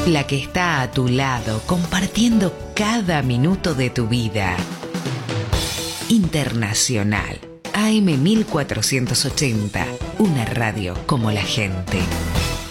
la que está a tu lado, compartiendo cada minuto de tu vida. Internacional, AM 1480, una radio como la gente.